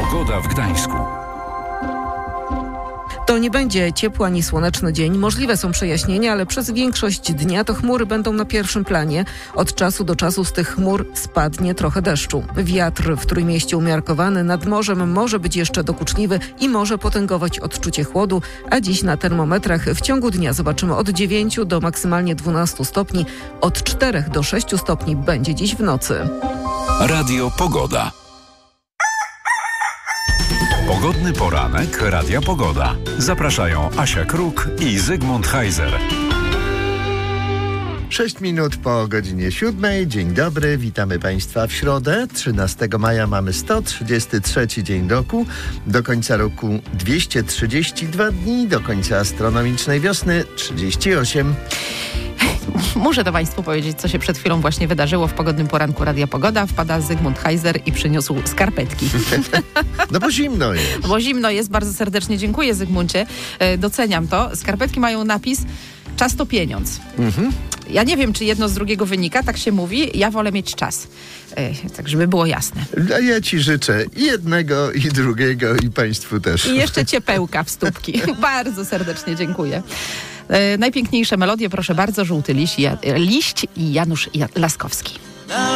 Pogoda w Gdańsku. To nie będzie ciepły ani słoneczny dzień. Możliwe są przejaśnienia, ale przez większość dnia to chmury będą na pierwszym planie. Od czasu do czasu z tych chmur spadnie trochę deszczu. Wiatr w Trójmieście umiarkowany, nad morzem może być jeszcze dokuczliwy i może potęgować odczucie chłodu, a dziś na termometrach w ciągu dnia zobaczymy od 9 do maksymalnie 12 stopni. Od 4 do 6 stopni będzie dziś w nocy. Radio Pogoda. Pogodny poranek Radia Pogoda. Zapraszają Asia Kruk i Zygmunt Heiser. 6 minut po godzinie 7. Dzień dobry, witamy Państwa w środę. 13 maja mamy 133 dzień roku. Do końca roku 232 dni, do końca astronomicznej wiosny 38. Muszę to Państwu powiedzieć, co się przed chwilą właśnie wydarzyło w pogodnym poranku Radia Pogoda. Wpada Zygmunt Heiser i przyniósł skarpetki. No bo zimno jest. Bo zimno jest, bardzo serdecznie dziękuję, Zygmuncie. Doceniam to. Skarpetki mają napis "Czas to pieniądz". Ja nie wiem, czy jedno z drugiego wynika, tak się mówi. Ja wolę mieć czas. Tak, żeby było jasne. A ja Ci życzę i jednego, i drugiego, i Państwu też. I jeszcze ciepełka w stópki. Bardzo serdecznie dziękuję. Najpiękniejsze melodie, proszę bardzo, Żółty liść i Janusz Laskowski.